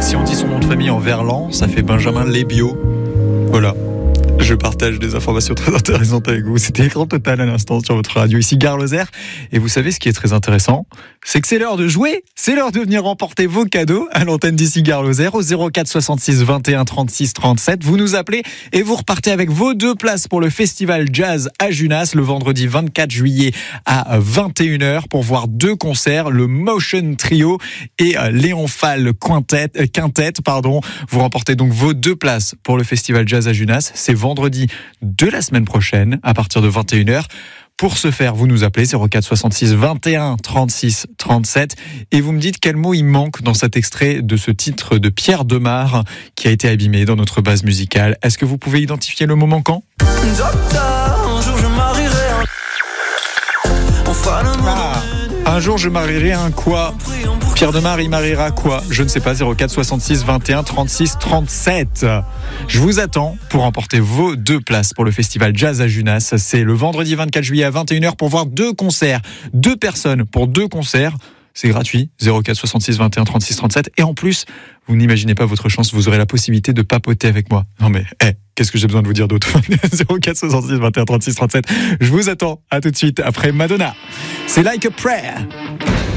Si on dit son nom de famille en verlan, ça fait Benjamin Lébio. Voilà. Je partage des informations très intéressantes avec vous. C'était Écran Total à l'instant sur votre radio, ici Gare Lozère. Et vous savez ce qui est très intéressant, c'est que c'est l'heure de jouer. C'est l'heure de venir remporter vos cadeaux à l'antenne d'ici Gare Lozère au 04 66 21 36 37. Vous nous appelez et vous repartez avec vos 2 places pour le festival jazz à Junas le vendredi 24 juillet à 21h pour voir 2 concerts, le Motion Trio et Léon Fall Quintet. Vous remportez donc vos 2 places pour le festival jazz à Junas. C'est vendredi de la semaine prochaine à partir de 21h. Pour ce faire, vous nous appelez 04 66 21 36 37 et vous me dites quel mot il manque dans cet extrait de ce titre de Pierre Demar qui a été abîmé dans notre base musicale. Est-ce que vous pouvez identifier le mot manquant ? Un jour je marierai Un jour je marierai un quoi ? Pierre Demar, il mariera quoi ? Je ne sais pas, 04 66 21 36 37. Je vous attends pour remporter vos 2 places pour le festival Jazz à Junas. C'est le vendredi 24 juillet à 21h pour voir 2 concerts. 2 personnes pour 2 concerts. C'est gratuit, 04 66 21 36 37. Et en plus, vous n'imaginez pas votre chance, vous aurez la possibilité de papoter avec moi. Non mais, qu'est-ce que j'ai besoin de vous dire d'autre ? 04 66 21 36 37. Je vous attends, à tout de suite, après Madonna. C'est Like a Prayer.